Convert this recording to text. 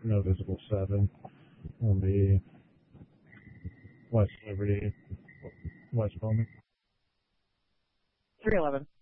no visible 7 on the West Liberty, West Bowman. 311.